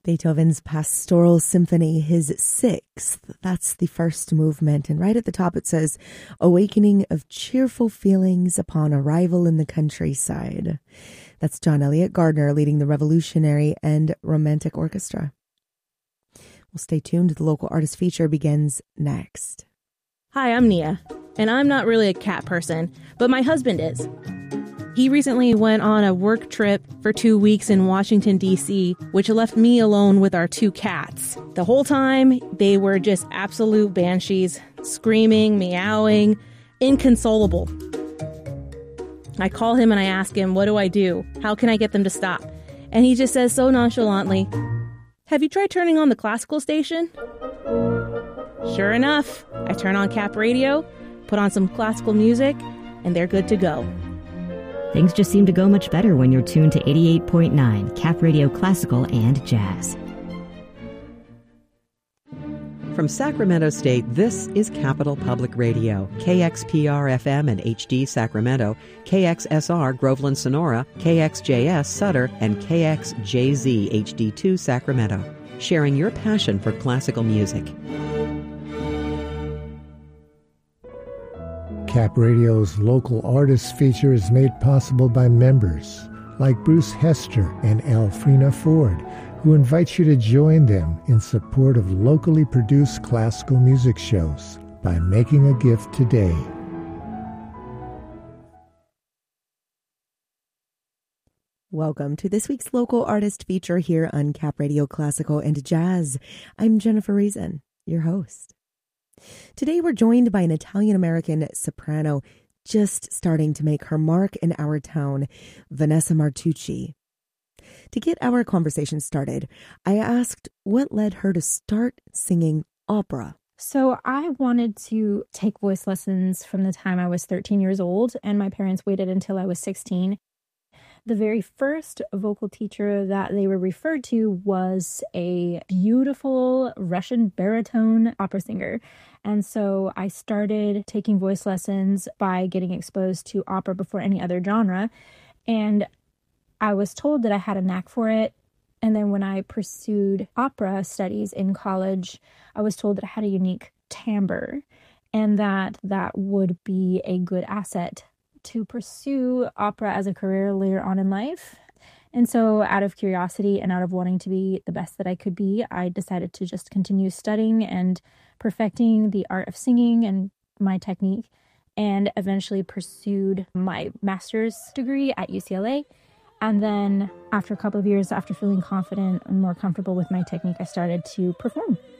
Beethoven's Pastoral Symphony, his sixth. That's the first movement. And right at the top it says, "Awakening of cheerful feelings upon arrival in the countryside." That's John Elliott Gardner leading the Revolutionary and Romantic Orchestra. Well, stay tuned. The local artist feature begins next. Hi, I'm Nia, and I'm not really a cat person, but my husband is. He recently went on a work trip for 2 weeks in Washington, D.C., which left me alone with our 2 cats. The whole time, they were just absolute banshees, screaming, meowing, inconsolable. I call him and I ask him, what do I do? How can I get them to stop? And he just says so nonchalantly, "Have you tried turning on the classical station?" Sure enough, I turn on Cap Radio, put on some classical music, and they're good to go. Things just seem to go much better when you're tuned to 88.9 Cap Radio Classical and Jazz. From Sacramento State, this is Capital Public Radio, KXPR-FM and HD Sacramento, KXSR Groveland Sonora, KXJS Sutter, and KXJZ HD2 Sacramento, sharing your passion for classical music. Cap Radio's local artists feature is made possible by members like Bruce Hester and Alfrena Ford, who invite you to join them in support of locally produced classical music shows by making a gift today. Welcome to this week's local artist feature here on Cap Radio Classical and Jazz. I'm Jennifer Reason, your host. Today we're joined by an Italian-American soprano just starting to make her mark in our town, Vanessa Martucci. To get our conversation started, I asked what led her to start singing opera. So I wanted to take voice lessons from the time I was 13 years old, and my parents waited until I was 16. The very first vocal teacher that they were referred to was a beautiful Russian baritone opera singer. And so I started taking voice lessons by getting exposed to opera before any other genre. And I was told that I had a knack for it. And then when I pursued opera studies in college, I was told that I had a unique timbre and that would be a good asset to pursue opera as a career later on in life. And so out of curiosity and out of wanting to be the best that I could be, I decided to just continue studying and perfecting the art of singing and my technique, and eventually pursued my master's degree at UCLA. And then after a couple of years, after feeling confident and more comfortable with my technique, I started to perform.